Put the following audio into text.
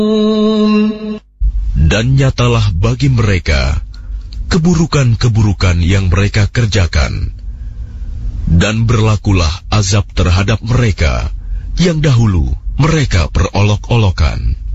Dan nyatalah bagi mereka keburukan-keburukan yang mereka kerjakan, dan berlakulah azab terhadap mereka yang dahulu mereka perolok-olokan.